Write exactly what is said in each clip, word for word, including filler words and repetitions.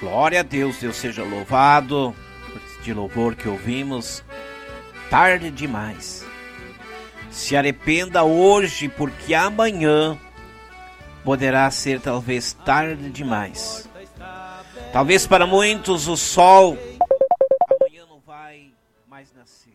Glória a Deus, Deus seja louvado por este louvor que ouvimos. Tarde demais. Se arrependa hoje, porque amanhã poderá ser talvez tarde demais. Talvez para muitos o sol amanhã não vai mais nascer.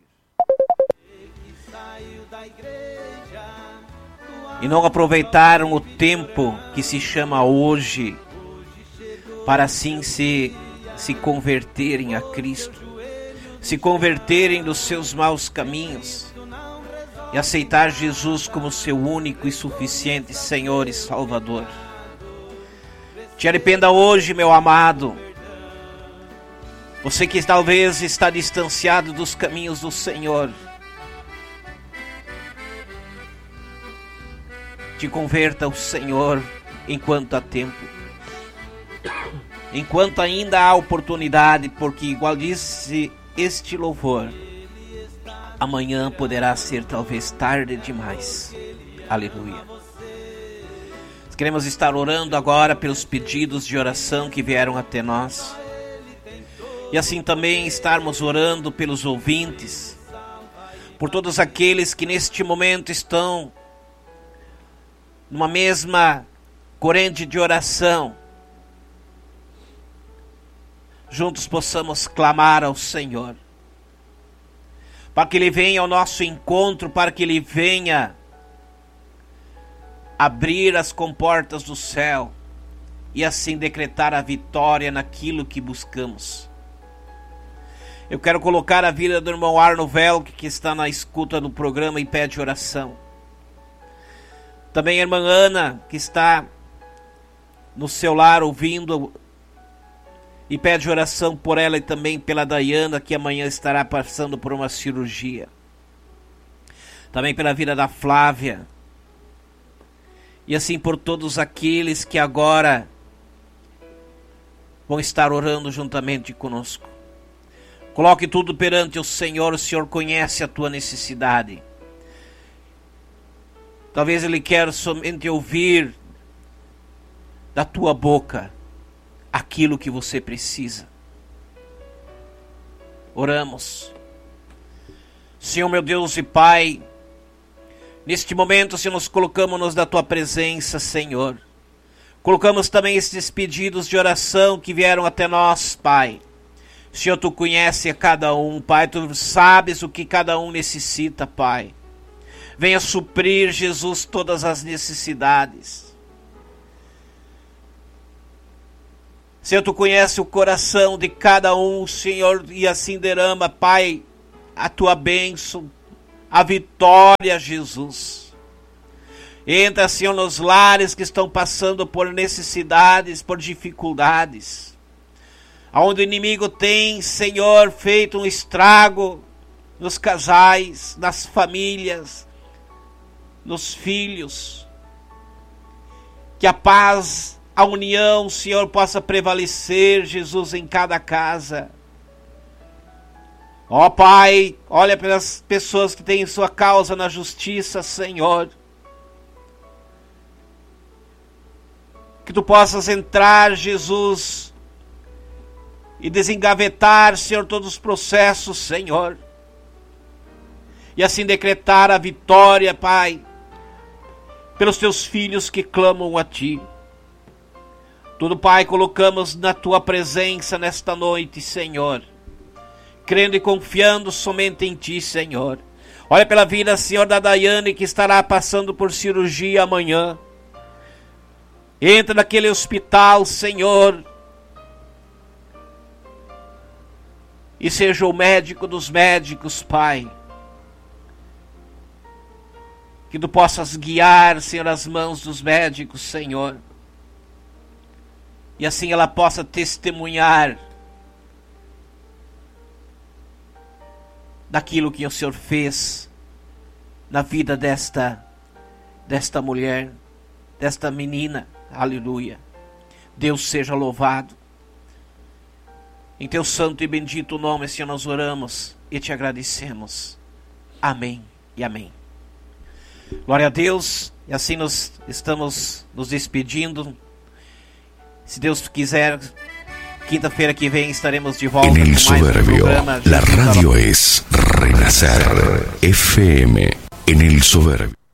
E não aproveitaram o tempo que se chama hoje para assim se, se converterem a Cristo, se converterem dos seus maus caminhos e aceitar Jesus como seu único e suficiente Senhor e Salvador. Te arrependa hoje, meu amado. Você que talvez está distanciado dos caminhos do Senhor. Te converta ao Senhor enquanto há tempo. Enquanto ainda há oportunidade, porque igual disse este louvor, amanhã poderá ser talvez tarde demais. Aleluia. Queremos estar orando agora pelos pedidos de oração que vieram até nós. E assim também estarmos orando pelos ouvintes, por todos aqueles que neste momento estão numa mesma corrente de oração. Juntos possamos clamar ao Senhor, para que Ele venha ao nosso encontro, para que Ele venha abrir as comportas do céu e assim decretar a vitória naquilo que buscamos. Eu quero colocar a vida do irmão Arno Velk, que está na escuta do programa e pede oração. Também a irmã Ana, que está no seu lar ouvindo e pede oração por ela, e também pela Dayana, que amanhã estará passando por uma cirurgia. Também pela vida da Flávia. E assim por todos aqueles que agora vão estar orando juntamente conosco. Coloque tudo perante o Senhor. O Senhor conhece a tua necessidade. Talvez Ele quer somente ouvir da tua boca aquilo que você precisa. Oramos. Senhor meu Deus e Pai, neste momento, se nos colocamos da tua presença, Senhor, colocamos também estes pedidos de oração que vieram até nós, Pai. Senhor, tu conhece a cada um, Pai, tu sabes o que cada um necessita, Pai. Venha suprir, Jesus, todas as necessidades. Senhor, tu conhece o coração de cada um, Senhor, e assim derrama, Pai, a tua bênção, a vitória, Jesus. Entra, Senhor, nos lares que estão passando por necessidades, por dificuldades. Onde o inimigo tem, Senhor, feito um estrago nos casais, nas famílias, nos filhos. Que a paz, a união, Senhor, possa prevalecer, Jesus, em cada casa. Ó Pai, olha pelas pessoas que têm sua causa na justiça, Senhor. Que tu possas entrar, Jesus, e desengavetar, Senhor, todos os processos, Senhor. E assim decretar a vitória, Pai, pelos teus filhos que clamam a Ti. Tudo, Pai, colocamos na Tua presença nesta noite, Senhor. Crendo e confiando somente em Ti, Senhor. Olha pela vida, Senhor, da Daiane, que estará passando por cirurgia amanhã. Entra naquele hospital, Senhor, e seja o médico dos médicos, Pai. Que Tu possas guiar, Senhor, as mãos dos médicos, Senhor. E assim ela possa testemunhar daquilo que o Senhor fez na vida desta, desta mulher, desta menina. Aleluia. Deus seja louvado. Em Teu santo e bendito nome, Senhor, nós oramos e Te agradecemos. Amém e amém. Glória a Deus. E assim nós estamos nos despedindo. Se Deus quiser, Quinta-feira que vem estaremos de volta En el com mais um soberbio, programa. la radio es Renacer F M. En el soberbio.